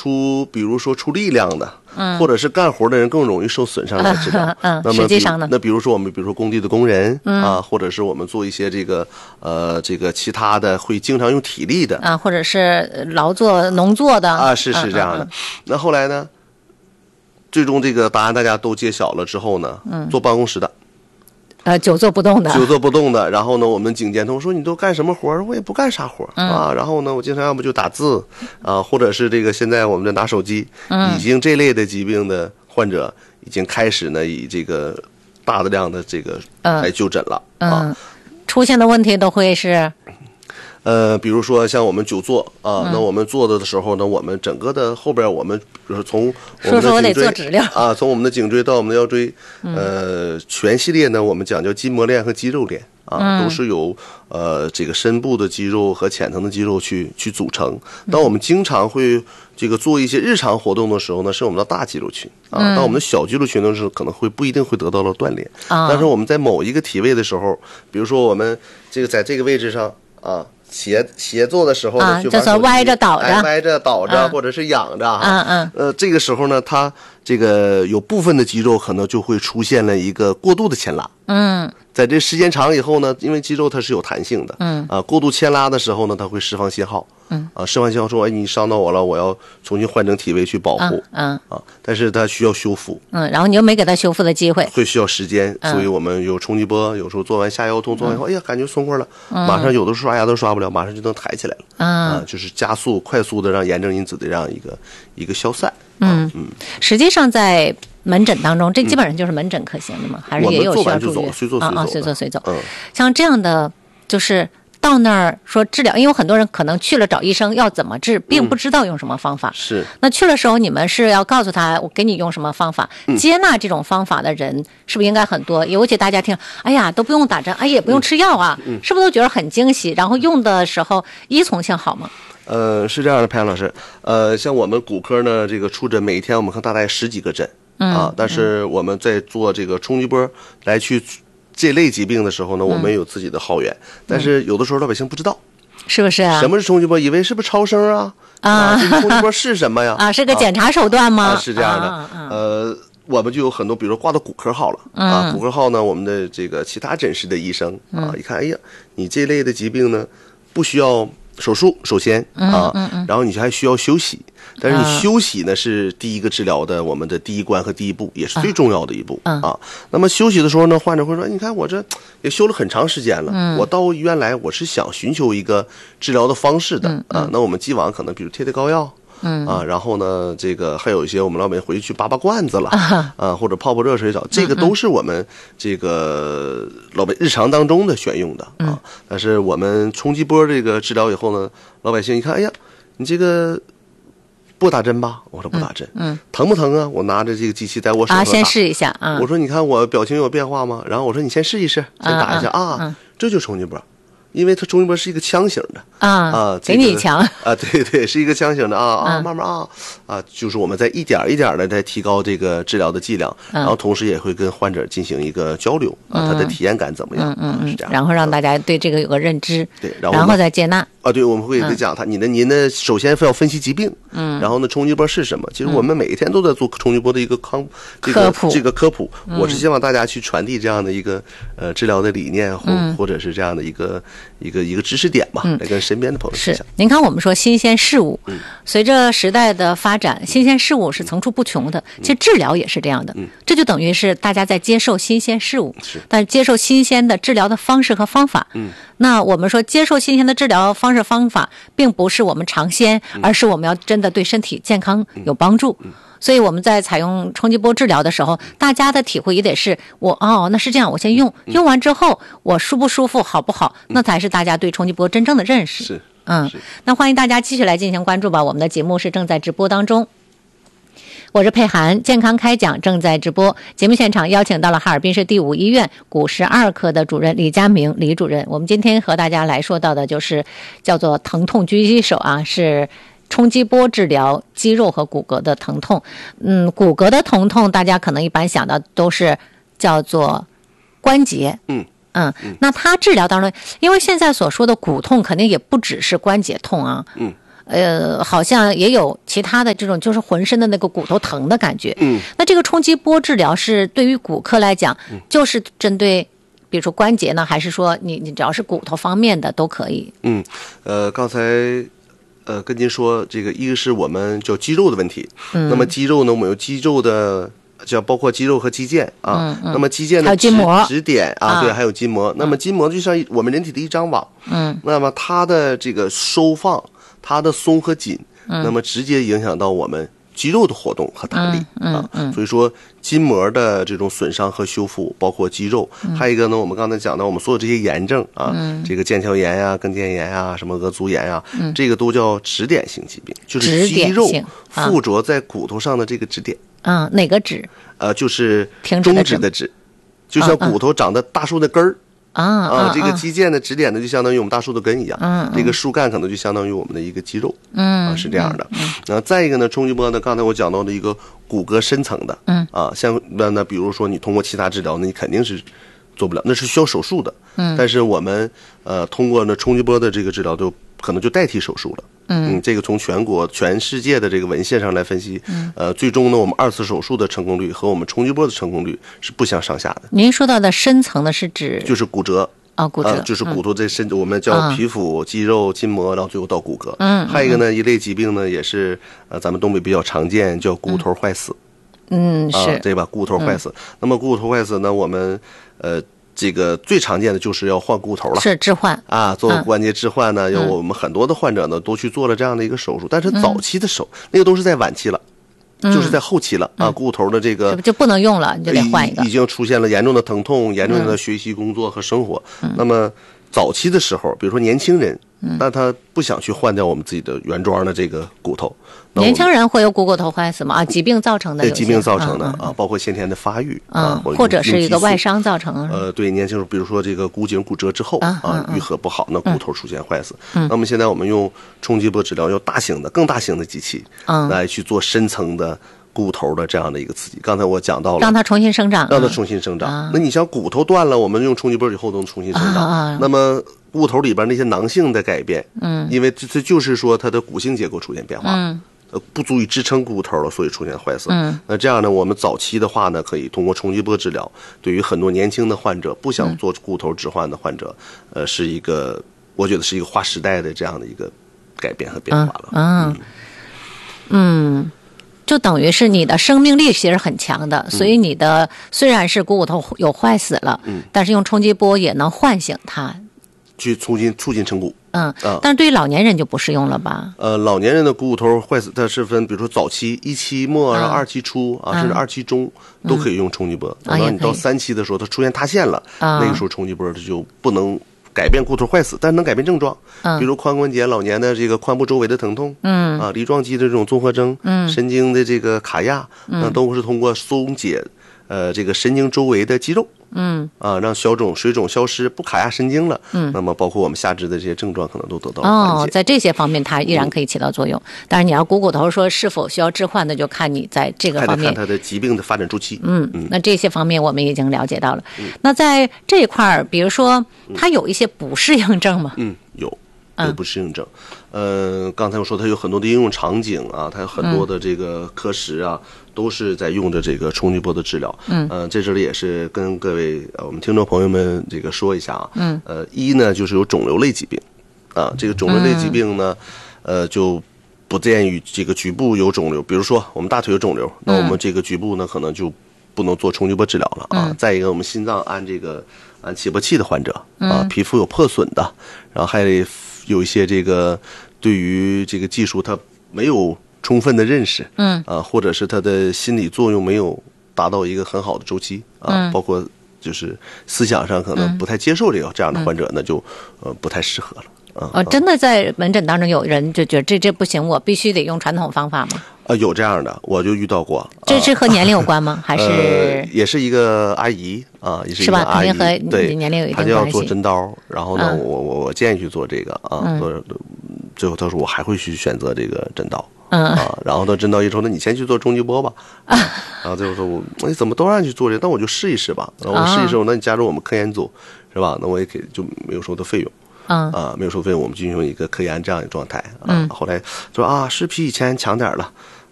比如说出力量的，或者是干活的人更容易受损伤来治疗。那么实际上呢， 那比如说工地的工人啊，或者是我们做一些这个其他的会经常用体力的啊，或者是农作的啊，是这样的。那后来呢，最终这个答案大家都揭晓了之后呢，坐办公室的。 久坐不动的， 然后呢，我们警监通说你都干什么活？我也不干啥活啊。然后呢，我经常要不就打字啊，或者是这个现在我们在拿手机，已经这类的疾病的患者已经开始呢以这个大量的这个来就诊了啊。 出现的问题都会是。 比如说像我们久坐啊，那我们坐的时候呢，我们整个的后边我们比如说从我们的我得做指令啊，从我们的颈椎到我们的腰椎，全系列呢，我们讲究筋膜链和肌肉链啊，都是由这个深部的肌肉和浅层的肌肉去组成。当我们经常会这个做一些日常活动的时候呢，是我们的大肌肉群啊。当我们的小肌肉群的时候，可能不一定会得到了锻炼。但是我们在某一个体位的时候，比如说我们这个在这个位置上啊。斜坐的时候呢， 就是歪着倒着， 或者是仰着这个时候呢，它这个有部分的肌肉可能就会出现了一个过度的牵拉。在这时间长以后呢，因为肌肉它是有弹性的，过度牵拉的时候呢，它会释放信号，释放信号说，哎，你伤到我了，我要重新换成体位去保护，但是它需要修复， 然后你又没给它修复的机会， 会需要时间，所以我们有冲击波，有时候做完下腰痛，做完以后，哎呀，感觉松快了，马上有的刷牙都刷不了，马上就能抬起来了，就是快速的让炎症因子的这样一个消散， 实际上在门诊当中，这基本上就是门诊可行的吗？还是也有需要住院？ 随做随走。像这样的，就是到那儿说治疗，因为有很多人可能去了找医生要怎么治，并不知道用什么方法。 是。 那去的时候，你们是要告诉他，我给你用什么方法？接纳这种方法的人是不是应该很多？尤其大家听，哎呀，都不用打针，哎也不用吃药啊，是不是都觉得很惊喜？然后用的时候依从性好吗？ 是这样的，潘阳老师，像我们骨科呢，这个出诊每天我们看大概10几个诊。但是我们在做这个冲击波来去这类疾病的时候呢，我们有自己的号源，但是有的时候老百姓不知道， 是不是啊？ 什么是冲击波？以为是不是超声这个冲击波是什么呀？ 是个检查手段吗？ 是这样的，我们就有很多，比如说挂到骨科号了骨科号呢，我们的这个其他诊室的医生一看，哎呀，你这类的疾病呢，不需要手术，首先然后你还需要休息。但是你休息呢是第一个治疗的我们的第一关和第一步，也是最重要的一步那么休息的时候呢，患者会说，你看我这也休了很长时间了，我到医院来我是想寻求一个治疗的方式的那我们既往可能比如贴膏药然后呢这个还有一些我们老百姓回去拔罐子了或者泡热水澡，这个都是我们这个日常当中的选用的但是我们冲击波这个治疗以后呢，老百姓一看，哎呀，你这个不打针吧？我说不打针。疼不疼啊？我拿着这个机器在我手上打先试一下我说你看我表情有变化吗？然后我说你先试一试，先打一下这就冲击波。因为它冲击波是一个枪型的给你枪对，是一个枪型的慢慢就是我们在一点一点的在提高这个治疗的剂量，然后同时也会跟患者进行一个交流他的体验感怎么样是这样， 然后让大家对这个有个认知， 对， 然后再接纳对，我们会给讲他您的首先要分析疾病然后呢冲击波是什么，其实我们每一天都在做冲击波的一个科普我是希望大家去传递这样的一个治疗的理念或者是这样的一个知识点吧来跟身边的朋友分享。 您看我们说新鲜事物随着时代的发展，新鲜事物是层出不穷的，其实治疗也是这样的这就等于是大家在接受新鲜事物，但接受新鲜的治疗的方式和方法那我们说接受新鲜的治疗方式方法并不是我们尝鲜而是我们要真的对身体健康有帮助所以我们在采用冲击波治疗的时候，大家的体会也得是那是这样，我先用完之后我舒不舒服好不好那才是大家对冲击波真正的认识是那欢迎大家继续来进行关注吧，我们的节目是正在直播当中，我是佩涵，健康开讲正在直播。节目现场邀请到了哈尔滨市第5医院骨十2科的主任李佳明李主任。我们今天和大家来说到的就是叫做疼痛狙击手是冲击波治疗肌肉和骨骼的疼痛。骨骼的疼痛大家可能一般想到都是叫做关节。那它治疗当中，因为现在所说的骨痛肯定也不只是关节痛好像也有其他的这种，就是浑身的那个骨头疼的感觉。那这个冲击波治疗是对于骨科来讲，就是针对比如说关节呢，还是说你只要是骨头方面的都可以？ 刚才跟您说这个，一个是我们叫肌肉的问题，那么肌肉呢，我们有肌肉的。像包括肌肉和肌腱啊，那么肌腱的指点啊，对，还有筋膜。那么筋膜就像我们人体的一张网，那么它的这个收放、它的松和紧，那么直接影响到我们肌肉的活动和弹力所以说筋膜的这种损伤和修复，包括肌肉，还有一个呢，我们刚才讲到我们所有这些炎症啊，这个腱鞘炎呀、跟腱炎呀、什么额足炎呀，这个都叫指点性疾病，就是肌肉附着在骨头上的这个指点。 哪个指？ 就是中指的指，就像骨头长的大树的根儿这个肌腱的指点呢，就相当于我们大树的根一样。这个树干可能就相当于我们的一个肌肉。是这样的。然后再一个呢，冲击波呢，刚才我讲到的一个骨骼深层的。像那比如说你通过其他治疗，那你肯定是做不了，那是需要手术的。但是我们通过呢冲击波的这个治疗，就可能就代替手术了。这个从全世界的这个文献上来分析，最终呢，我们2次手术的成功率和我们冲击波的成功率是不相上下的。 您说到的深层的是指就是骨折骨折， 就是骨头在深，我们叫皮肤、肌肉、筋膜，然后最后到骨骼。还有一个呢，一类疾病呢，也是咱们东北比较常见，叫骨头坏死。 是对吧？骨头坏死。那么骨头坏死呢，我们这个最常见的就是要换骨头了， 是置换做关节置换呢，有我们很多的患者呢都去做了这样的一个手术，但是早期的那个都是在晚期了，就是在后期了骨头的这个就不能用了，你就得换一个， 已经出现了严重的疼痛、严重的学习、工作和生活。那么早期的时候，比如说年轻人，但他不想去换掉我们自己的原装的这个骨头。 年轻人会有骨头坏死吗？疾病造成的？ 对，疾病造成的包括先天的发育或者是一个外伤造成。 对，年轻人，比如说这个骨颈骨折之后愈合不好，那骨头出现坏死。那么现在我们用冲击波治疗，用更大型的机器来去做深层的骨头的这样的一个刺激。刚才我讲到了， 让它重新生长， 那你像骨头断了，我们用冲击波以后都能重新生长。那么骨头里边那些囊性的改变，因为这就是说它的骨性结构出现变化，不足以支撑骨头了，所以出现坏死。那这样呢，我们早期的话呢，可以通过冲击波治疗，对于很多年轻的患者，不想做骨头置换的患者，是一个我觉得是一个划时代的这样的一个改变和变化了。 就等于是你的生命力其实很强的，所以你的虽然是骨头有坏死了，但是用冲击波也能唤醒它， 去促进成骨。 但是对于老年人就不适用了吧？ 老年人的骨头坏死，它是分，比如说早期、1期末，然后2期初甚至2期中都可以用冲击波。等到你到3期的时候，它出现塌陷了，那个时候冲击波它就不能改变骨头坏死，但能改变症状，比如髋关节老年的这个髋部周围的疼痛，梨状肌的这种综合征，神经的这个卡压，那都是通过松解这个神经周围的肌肉，让水肿消失，不卡压神经了，那么包括我们下肢的这些症状可能都得到缓解。 在这些方面它依然可以起到作用，但是你要骨头说是否需要置换的，就看你在这个方面， 看它的疾病的发展周期。 那这些方面我们已经了解到了。那在这一块儿，比如说它有一些不适应症吗？ 有不适应症。刚才我说它有很多的应用场景啊，它有很多的这个科室啊，都是在用着这个冲击波的治疗。这里也是跟各位我们听众朋友们这个说一下啊。一呢就是有肿瘤类疾病这个肿瘤类疾病呢，就不建议这个局部有肿瘤，比如说我们大腿有肿瘤，那我们这个局部呢可能就不能做冲击波治疗了再一个，我们心脏按起搏器的患者皮肤有破损的，然后还有一些这个对于这个技术他没有充分的认识，或者是他的心理作用没有达到一个很好的周期包括就是思想上可能不太接受这样的患者，那就不太适合了。 真的在门诊当中有人就觉得这不行，我必须得用传统方法吗？ 有这样的，我就遇到过。 这是和年龄有关吗？还是也是一个阿姨也是一个阿姨， 是吧？肯定和年龄有一定关系。 她就要做针刀，然后呢，我建议去做这个最后她说我还会去选择这个针刀然后她针刀一说，那你先去做冲击波吧然后最后说你怎么都让你去做这个，那我就试一试吧。然后我试一试，那你加入我们科研组是吧？那我也可以就没有收的费用。 没有收费，我们进行一个科研这样一个状态啊。后来说啊，是比以前强点了